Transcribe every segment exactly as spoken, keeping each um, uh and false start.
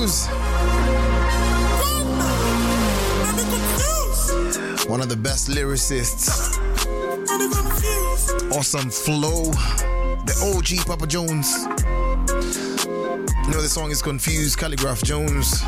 Jones. One of the best lyricists. Awesome flow. The O G Papa Jones. You know the song is Confused. Calligraph Jones.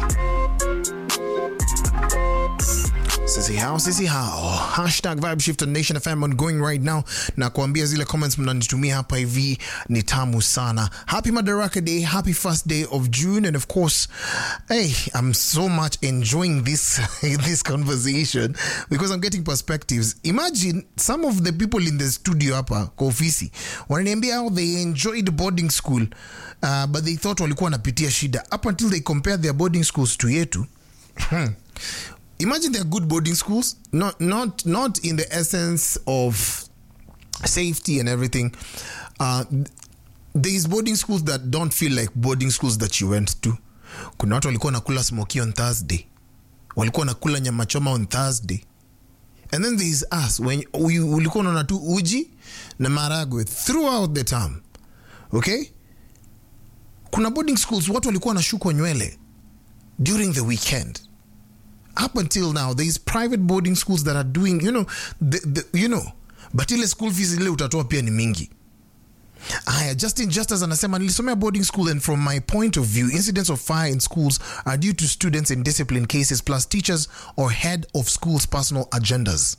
Sissy how, Sissy how. Hashtag Vibe Shift on Nation F M ongoing right now. Na kuambia zile comments mnanitumia hapa hivi ni tamu sana. Happy Madaraka Day. Happy first day of June. And of course, hey, I'm so much enjoying this this conversation because I'm getting perspectives. Imagine some of the people in the studio hapa kwa ofisi wananiambia how they enjoyed boarding school, uh, but they thought walikuwa wanapitia shida up until they compared their boarding schools to yetu. Imagine they're good boarding schools, not not not in the essence of safety and everything. Uh, there's boarding schools that don't feel like boarding schools that you went to. Kuna watu walikuwa nakula smoky on Thursday, walikuwa nakula nyama choma on Thursday, and then there's us when we ulikuwa unaona tu uji na maragwe throughout the term. Okay, kuna boarding schools watu walikuwa wanashukwa nywele during the weekend. Up until now, there is private boarding schools that are doing, you know, the, the, you know, but ile school fees ile utatoa pia ni mingi. Aya, Justin Justus anasema nilisomea boarding school and from my point of view, incidents of fire in schools are due to students in discipline cases plus teachers or head of schools' personal agendas.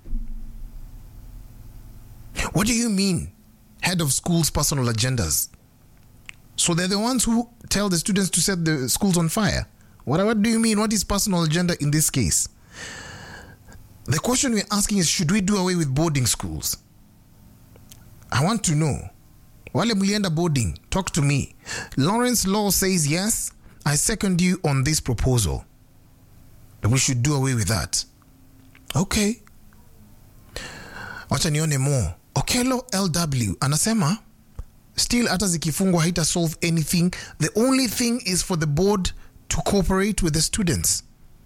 What do you mean, head of schools' personal agendas? So they're the ones who tell the students to set the schools on fire? What, what do you mean? What is personal agenda in this case? The question we're asking is, should we do away with boarding schools? I want to know. Wale mlienda boarding, talk to me. Lawrence Law says, yes, I second you on this proposal. That we should do away with that. Okay. Wacha nione more. Okelo L W anasema, still hata zikifungwa haita solve anything. The only thing is for the board to cooperate with the students.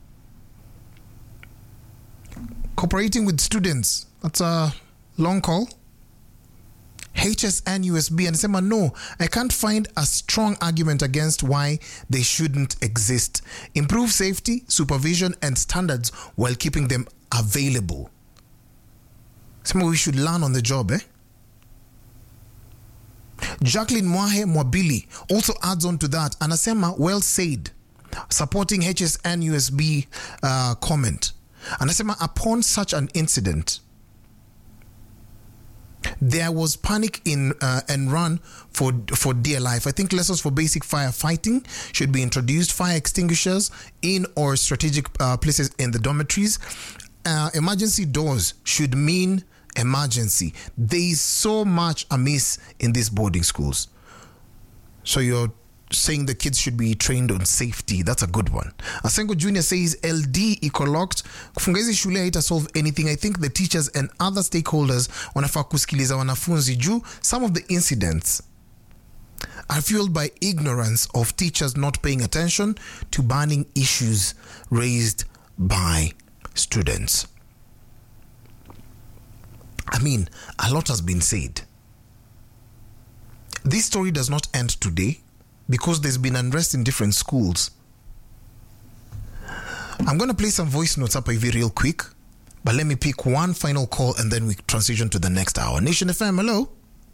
Cooperating with students, that's a long call. H S N U S B anasema, no, I can't find a strong argument against why they shouldn't exist. Improve safety, supervision, and standards while keeping them available. Some we should learn on the job, eh? Jacqueline Mwahe Mwabili also adds on to that. Anasema, well said, supporting H S N U S B uh, comment. Anasema, upon such an incident, there was panic in uh, and run for for dear life. I think lessons for basic firefighting should be introduced. Fire extinguishers in or strategic uh, places in the dormitories. Uh, emergency doors should mean emergency. There is so much amiss in these boarding schools. So you're saying the kids should be trained on safety. That's a good one. Asengo Junior says L D iko locked. Kufunga hizi shule haita solve anything. I think the teachers and other stakeholders wanafaa kusikiliza wanafunzi juu some of the incidents are fueled by ignorance of teachers not paying attention to burning issues raised by students. I mean, a lot has been said. This story does not end today because there's been unrest in different schools. I'm going to play some voice notes up here real quick, but let me pick one final call and then we transition to the next hour. Nation F M, hello.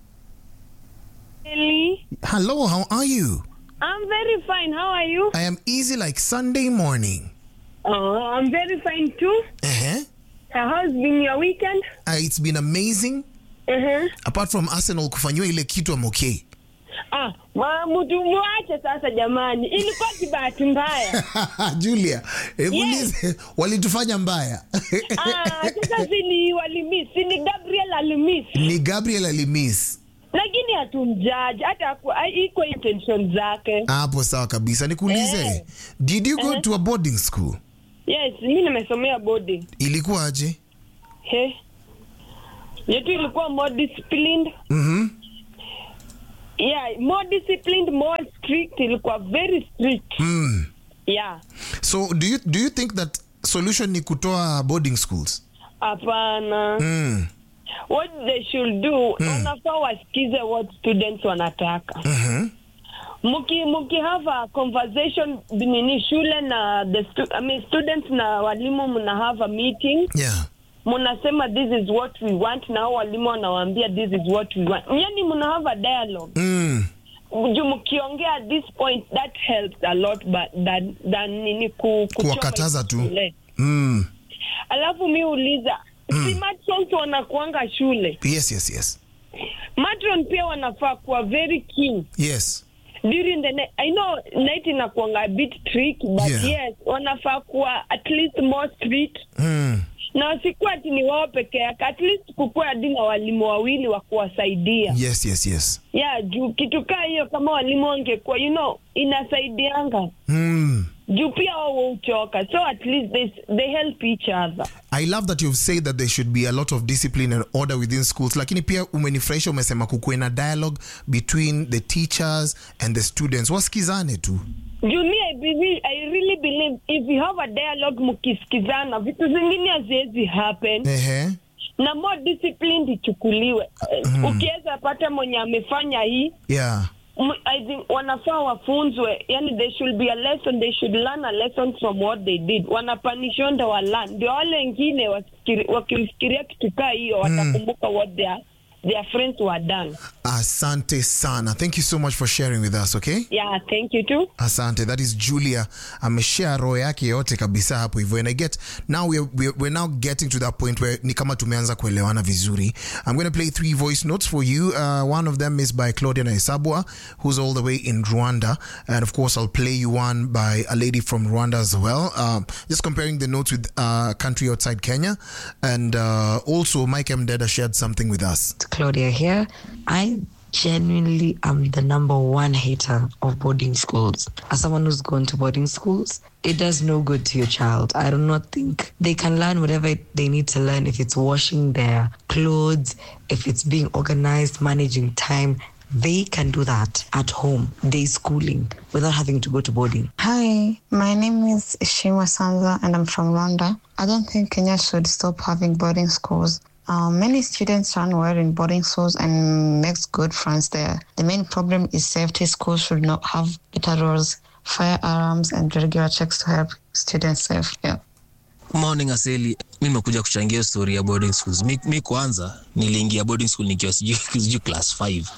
Ellie. Hello, how are you? I'm very fine. How are you? I am easy like Sunday morning. Oh, I'm very fine too. Uh-huh. How's been your weekend? Uh, it's been amazing. Uh-huh. Apart from Arsenal kufanywa ile kitu, I'm okay. Ah, mtu muache sasa jamani. Ilikuwa kibahati mbaya. Julia, hebu Yes. nize, walitufanya mbaya. Ah, sasa sini walimiss, sini Gabriel alimiss. Ni Gabriel alimiss. Lakini hatumjudge, hata haku- iko intention zake. Hapo sawa kabisa. Nikuulize, Eh. did you go Eh. to a boarding school? Yes, mimi nimesomea boarding. Ilikuwa aje? He. Yetu ilikuwa more disciplined. Mhm. Yeah, more disciplined, more strict. Ilikuwa very strict. Mm. Yeah. So do you do you think that solution ni kutoa boarding schools? Hapana. Mm. What they should do, wanafaa wasikize what students wanataka. Mhm. muki muki have a conversation nini shule na the stu- I mean students na walimu mna have a meeting. Yeah. Mnasema this is what we want na walimu wanawaambia this is what we want. Yani mna have a dialogue. Mm. Juu mkiongea at this point that helps a lot but than than nini ku kuwakataza tu. Mm. Alafu mi uliza mm. si matrons wanakuanga shule. Yes, yes, yes. Matron pia wanafaa kuwa very keen. Yes. During the night, I know night inakuanga a bit tricky but Yeah. yes, wanafaa kuwa at least more strict. Mm. Na sikuwa ati ni wao peke yake, at least kukua hadi na walimu wawili wa kuwasaidia. Yes, yes, yes. Yeah, juu kitu kaa hiyo kama walimu wangekuwa, you know, inasaidianga. Mm. Juu pia wao uchoka. So at least they, they help each other. I love that you've said that there should be a lot of discipline and order within schools. Lakini pia umenifurahisha umesema kukuwe na dialogue between the teachers and the students. Wasikizane tu. Juu mi, I, believe, I really believe if you have a dialogue mkisikizana, vitu zingine haziwezi happen. Ehe. Na more discipline ichukuliwe. Mm. Ukiweza pata mwenye amefanya hii. Yeah. I think wanafaa wafunzwe, yani there should be a lesson, they should learn a lesson from what they did. Wanapanisha ndio wa learn. Ndio wale wengine wakifikiria kitu kaa hiyo watakumbuka what their their friends were done. Asante sana. Thank you so much for sharing with us, okay? Yeah, thank you too. Asante. That is Julia. Ameshare roho yake yote kabisa hapo hivyo. And I get, now we're, we're, we're now getting to that point where ni kama tumeanza kuelewana vizuri. I'm going to play three voice notes for you. Uh, one of them is by Claudia Naisabwa, who's all the way in Rwanda. And of course, I'll play you one by a lady from Rwanda as well. Um, just comparing the notes with a uh, country outside Kenya. And uh, also, Mike M. Deda shared something with us. Claudia here. I genuinely am the number one hater of boarding schools. As someone who's gone to boarding schools, it does no good to your child. I do not think they can learn whatever they need to learn, if it's washing their clothes, if it's being organized, managing time. They can do that at home, day schooling, without having to go to boarding. Hi, my name is Ishima Sanza and I'm from Rwanda. I don't think Kenya should stop having boarding schools. Um, many students run well in boarding schools and makes good friends there. The main problem is safety. Schools should not have better rules, fire alarms, and regular checks to help students safe. Yeah. Morning Aseli, mimi nimekuja kuchangia story ya boarding schools. Mi, mi kwanza niliingia boarding school nikiwa sijui class five.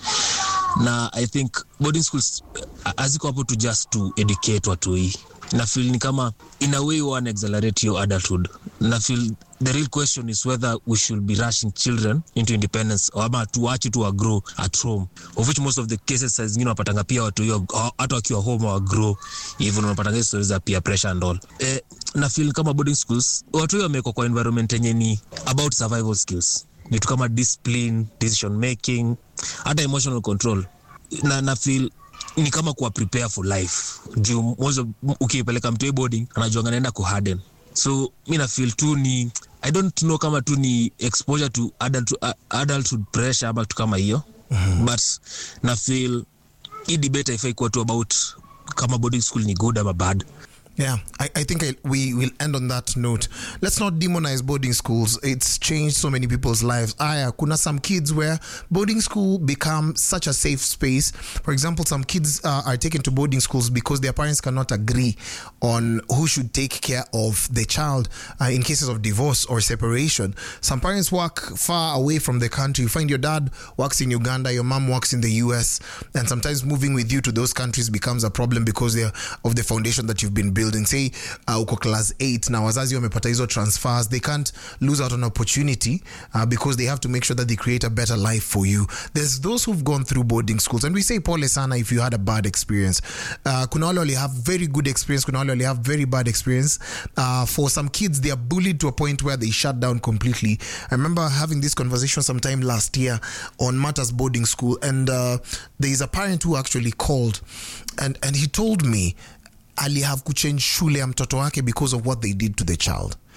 Na I think boarding schools haziko hapo to just to educate watu hii. Na feel ni kama in a way you want to accelerate your adulthood. Na feel the real question is whether we should be rushing children into independence or ama tuache tu grow at home, of which most of the cases as you know unapatanga pia watu hiyo hata wakiwa home wa grow even unapatanga stories za peer pressure and all. Eh, na feel kama boarding schools watu hiyo wameko kwa environment yenye ni about survival skills, vitu kama discipline, decision making, hata emotional control. Na na feel ni kama kuwa prepare for life. Juu mwanzo ukipeleka mtu boarding anajua anaenda ku harden. So mi na feel tu ni I don't know kama tu ni exposure to adult uh, adulthood pressure ama tu kama hiyo. Mm-hmm. But na feel hii debate ifai kuwa tu about kama boarding school ni good ama bad. Yeah, I, I think I, we will end on that note. Let's not demonize boarding schools. It's changed so many people's lives. Aya, kuna some kids where boarding school become such a safe space. For example, some kids uh, are taken to boarding schools because their parents cannot agree on who should take care of the child uh, in cases of divorce or separation. Some parents work far away from the country. You find your dad works in Uganda, your mom works in the U S, and sometimes moving with you to those countries becomes a problem because of the foundation that you've been building. Say uh, uko class eight na wazazi wamepata hizo transfers, they can't lose out on opportunity uh, because they have to make sure that they create a better life for you. There's those who've gone through boarding schools, and we say pole sana if you had a bad experience. Uh, kuna wale wali have very good experience, kuna wale wali have very bad experience. Uh, for some kids, they are bullied to a point where they shut down completely. I remember having this conversation sometime last year on Matters Boarding School, and uh, there is a parent who actually called, and, and he told me ali have kuchange shule ya mtoto wake because of what they did to the child.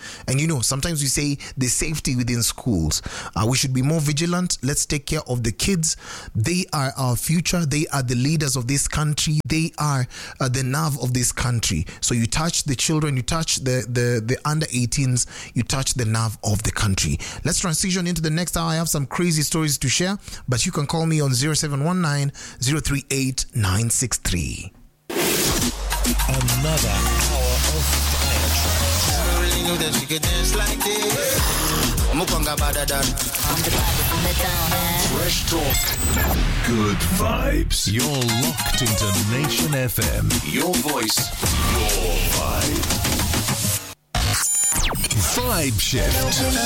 And you know, sometimes we say the safety within schools. Uh, we should be more vigilant. Let's take care of the kids. They are our future. They are the leaders of this country. They are uh, the nerve of this country. So you touch the children, you touch the, the, the under eighteens, you touch the nerve of the country. Let's transition into the next hour. I have some crazy stories to share, but you can call me on zero seven one nine, zero three eight, nine six three. Another hour of fire tracks. Never really knew that she could dance like this. Mukonga badadan. I'm the body from the town, man. Fresh talk. Good vibes. You're locked into Nation F M. Your voice. Your vibe. Vibe shift.